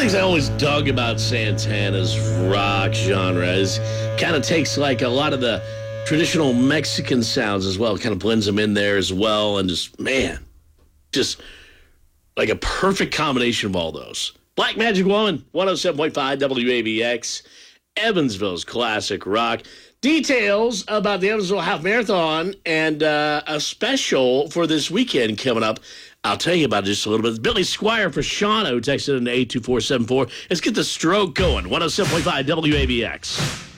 things I always dug about Santana's rock genre is kind of takes like a lot of the traditional Mexican sounds as well, kind of blends them in there as well, and just like a perfect combination of all those. Black Magic Woman, 107.5 WABX, Evansville's classic rock. Details about the Evansville Half Marathon and a special for this weekend coming up. I'll tell you about it just a little bit. Billy Squire for Shawano texted in 82474. Let's get the stroke going. 107.5 WABX.